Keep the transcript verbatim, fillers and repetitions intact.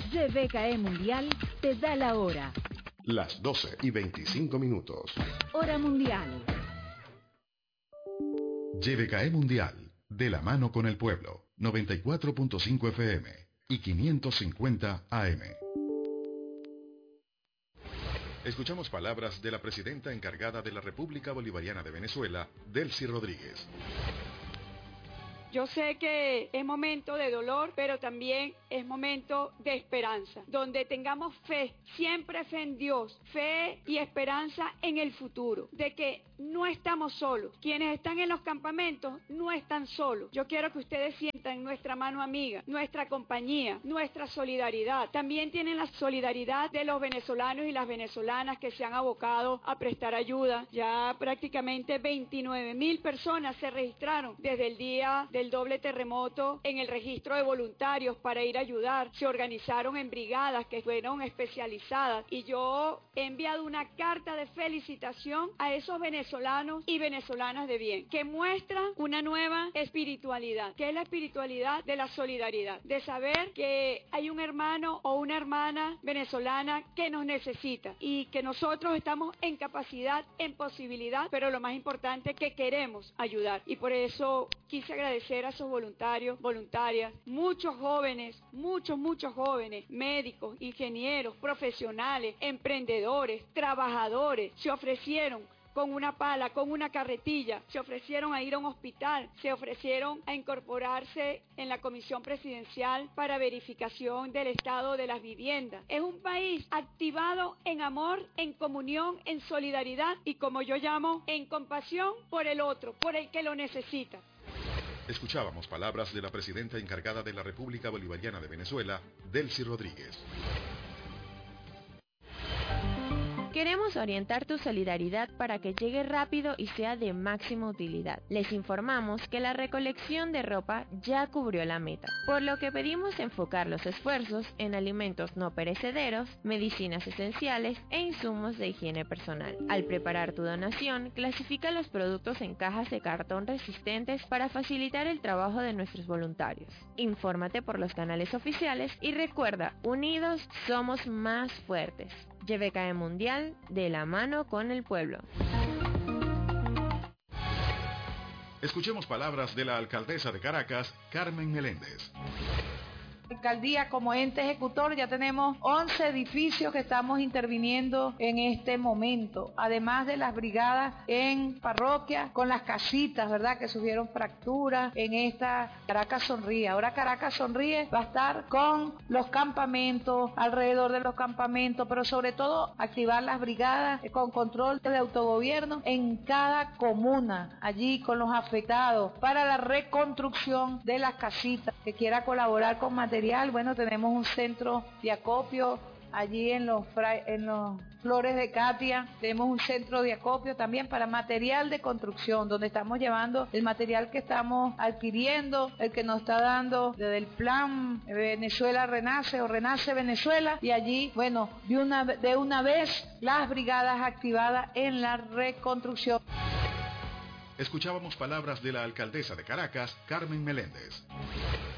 Y B K E Mundial te da la hora. Las doce y veinticinco minutos. Hora mundial. Y B K E Mundial, de la mano con el pueblo. noventa y cuatro punto cinco F M y quinientos cincuenta A M. Escuchamos palabras de la presidenta encargada de la República Bolivariana de Venezuela, Delcy Rodríguez. Yo sé que es momento de dolor, pero también es momento de esperanza, donde tengamos fe, siempre fe en Dios, fe y esperanza en el futuro, de que no estamos solos. Quienes están en los campamentos no están solos. Yo quiero que ustedes sientan nuestra mano amiga, nuestra compañía, nuestra solidaridad. También tienen la solidaridad de los venezolanos y las venezolanas que se han abocado a prestar ayuda. Ya prácticamente veintinueve mil personas se registraron desde el día de el doble terremoto en el registro de voluntarios para ir a ayudar. Se organizaron en brigadas que fueron especializadas y yo he enviado una carta de felicitación a esos venezolanos y venezolanas de bien que muestran una nueva espiritualidad, que es la espiritualidad de la solidaridad, de saber que hay un hermano o una hermana venezolana que nos necesita y que nosotros estamos en capacidad, en posibilidad, pero lo más importante que queremos ayudar. Y por eso quise agradecer a esos voluntarios, voluntarias, muchos jóvenes, muchos, muchos jóvenes, médicos, ingenieros, profesionales, emprendedores, trabajadores, se ofrecieron con una pala, con una carretilla, se ofrecieron a ir a un hospital, se ofrecieron a incorporarse en la comisión presidencial para verificación del estado de las viviendas. Es un país activado en amor, en comunión, en solidaridad y, como yo llamo, en compasión por el otro, por el que lo necesita. Escuchábamos palabras de la presidenta encargada de la República Bolivariana de Venezuela, Delcy Rodríguez. Queremos orientar tu solidaridad para que llegue rápido y sea de máxima utilidad. Les informamos que la recolección de ropa ya cubrió la meta, por lo que pedimos enfocar los esfuerzos en alimentos no perecederos, medicinas esenciales e insumos de higiene personal. Al preparar tu donación, clasifica los productos en cajas de cartón resistentes para facilitar el trabajo de nuestros voluntarios. Infórmate por los canales oficiales y recuerda, unidos somos más fuertes. Y B K E Mundial, de la mano con el pueblo. Escuchemos palabras de la alcaldesa de Caracas, Carmen Meléndez. Alcaldía como ente ejecutor ya tenemos once edificios que estamos interviniendo en este momento, además de las brigadas en parroquias con las casitas, ¿verdad?, que sufrieron fracturas en esta Caracas Sonríe. Ahora Caracas Sonríe va a estar con los campamentos, alrededor de los campamentos, pero sobre todo activar las brigadas con control de autogobierno en cada comuna, allí con los afectados, para la reconstrucción de las casitas. Que quiera colaborar con material, bueno, tenemos un centro de acopio allí en los, en los Flores de Katia, tenemos un centro de acopio también para material de construcción, donde estamos llevando el material que estamos adquiriendo, el que nos está dando desde el plan Venezuela Renace o Renace Venezuela, y allí, bueno, de una, de una vez las brigadas activadas en la reconstrucción. Escuchábamos palabras de la alcaldesa de Caracas, Carmen Meléndez.